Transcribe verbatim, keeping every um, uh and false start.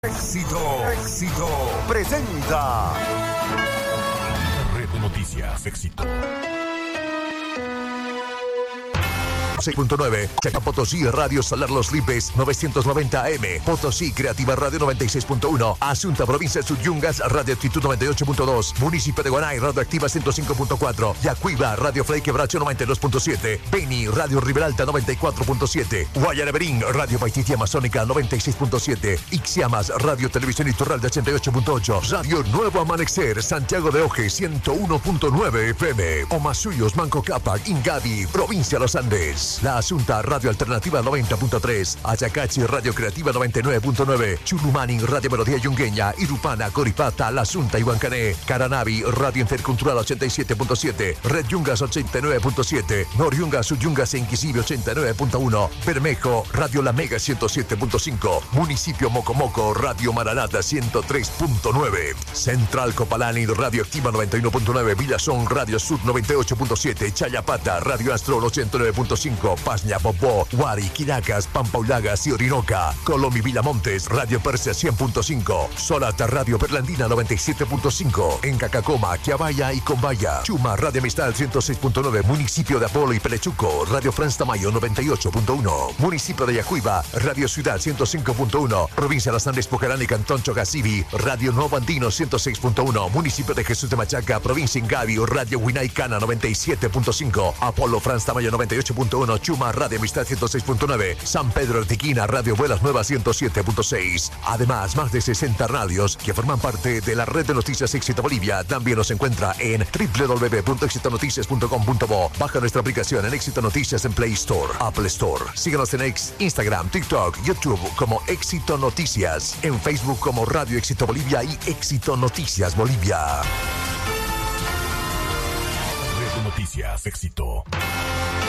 Éxito, éxito, presenta Red de Noticias, éxito. seis punto nueve, Chaca Potosí, Radio Solar Los Lipes, novecientos noventa A M, Potosí, Creativa Radio noventa y seis punto uno, Asunta, Provincia de Suyungas, Radio Actitud noventa y ocho punto dos, Municipio de Guanay, Radio Activa ciento cinco punto cuatro, Yacuiba, Radio Frei Quebracho noventa y dos punto siete, Beni, Radio Riberalta noventa y cuatro punto siete, Guayaraberín, Radio Paititi Amazónica noventa y seis punto siete, Ixiamas, Radio Televisión Iturralde ochenta y ocho punto ocho, Radio Nuevo Amanecer, Santiago de Oje ciento uno punto nueve F M, Omasuyos, Manco Cápac, Ingavi, Provincia de los Andes. La Asunta, Radio Alternativa noventa punto tres, Ayacachi, Radio Creativa noventa y nueve punto nueve, Chulumani, Radio Melodía Yungueña, Irupana, Coripata, La Asunta y Huancané, Caranavi, Radio Intercultural ochenta y siete punto siete, Red Yungas ochenta y nueve punto siete, Noriungas, Suyungas e Inquisible ochenta y nueve punto uno, Bermejo, Radio La Mega ciento siete punto cinco, Municipio Mocomoco, Radio Maranata ciento tres punto nueve, Central Copalani, Radio Activa noventa y uno punto nueve, Villazón, Radio Sur noventa y ocho punto siete, Chayapata, Radio Astro ochenta y nueve punto cinco, Pasña, Popó, Guari, Quiracas, Pampaulagas y Orinoca, Colomi, Villamontes, Radio Persia cien punto cinco, Solata, Radio Perlandina noventa y siete punto cinco, en Cacacoma, Quiabaya y Combaya, Chuma, Radio Amistad ciento seis punto nueve, Municipio de Apolo y Pelechuco, Radio Franz Tamayo noventa y ocho punto uno, Municipio de Yacuiba, Radio Ciudad ciento cinco punto uno, Provincia de Las Andes, Pucarán y Cantón Chocasibi, Radio Nuevo Andino ciento seis punto uno, Municipio de Jesús de Machaca, Provincia Ingavi, Radio Huinay Cana noventa y siete punto cinco, Apolo Franz Tamayo noventa y ocho punto uno, Chuma, Radio Amistad ciento seis punto nueve, San Pedro Artiquina, Radio Vuelas Nuevas ciento siete punto seis. Además, más de sesenta radios que forman parte de la red de noticias Éxito Bolivia. También nos encuentra en doble u doble u doble u punto éxito noticias punto com punto bo. Baja nuestra aplicación en Éxito Noticias en Play Store, Apple Store. Síguenos en X, Instagram, TikTok, YouTube como Éxito Noticias. En Facebook como Radio Éxito Bolivia y Éxito Noticias Bolivia. Red de Noticias, éxito.